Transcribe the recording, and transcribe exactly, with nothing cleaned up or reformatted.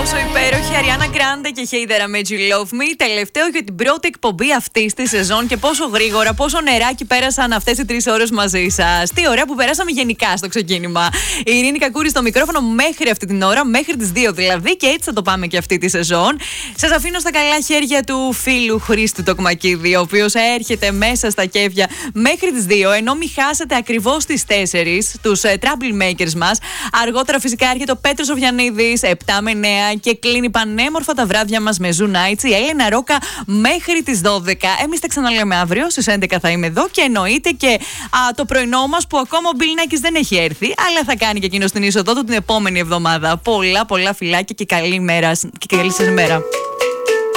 Πόσο υπέροχη Ariana Grande και Hey There I Made You Love Me. Τελευταίο για την πρώτη εκπομπή αυτή τη σεζόν και πόσο γρήγορα, πόσο νεράκι πέρασαν αυτές οι τρεις ώρες μαζί σας. Τι ωραία που περάσαμε γενικά στο ξεκίνημα. Η Ειρήνη Κακούρη στο μικρόφωνο μέχρι αυτή την ώρα, μέχρι τις δύο δηλαδή, και έτσι θα το πάμε και αυτή τη σεζόν. Σας αφήνω στα καλά χέρια του φίλου Χρήστου Τοκμακίδη, ο οποίος έρχεται μέσα στα κέφια μέχρι τις δύο, ενώ μην χάσετε ακριβώς τις τέσσερις τους uh, Troublemakers μας. Αργότερα φυσικά έρχεται ο Πέτρος Οβιαννίδης, επτά με εννέα, και κλείνει πανέμορφα τα βράδια μας με Zoo Nights η Έλενα Ρόκα μέχρι τις δώδεκα. Εμείς τα ξαναλέμε αύριο, στις έντεκα θα είμαι εδώ, και εννοείται και α, το πρωινό μας που ακόμα ο Μπιλ Νάκης δεν έχει έρθει, αλλά θα κάνει και εκείνο την είσοδό του την επόμενη εβδομάδα. Πολλά πολλά φιλάκια και καλή μέρα και καλή σας μέρα.